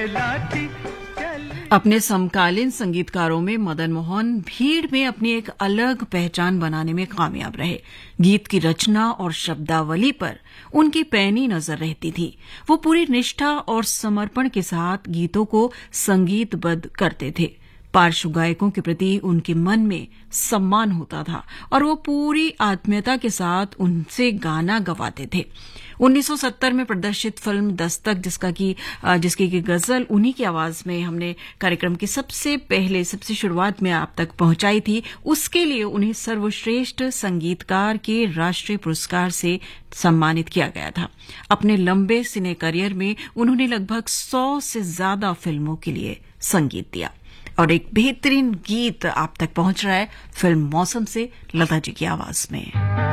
अपने समकालीन संगीतकारों में मदन मोहन भीड़ में अपनी एक अलग पहचान बनाने में कामयाब रहे। गीत की रचना और शब्दावली पर उनकी पैनी नजर रहती थी। वो पूरी निष्ठा और समर्पण के साथ गीतों को संगीतबद्ध करते थे। पार्श्व गायकों के प्रति उनके मन में सम्मान होता था और वो पूरी आत्मीयता के साथ उनसे गाना गवाते थे। 1970 में प्रदर्शित फिल्म दस्तक, जिसकी की गजल उन्हीं की आवाज में हमने कार्यक्रम की सबसे शुरुआत में आप तक पहुंचाई थी, उसके लिए उन्हें सर्वश्रेष्ठ संगीतकार के राष्ट्रीय पुरस्कार से सम्मानित किया गया था। अपने लंबे सिने करियर में उन्होंने लगभग 100 से ज्यादा फिल्मों के लिए संगीत दिया। और एक बेहतरीन गीत आप तक पहुंच रहा है फिल्म मौसम से, लता जी की आवाज में।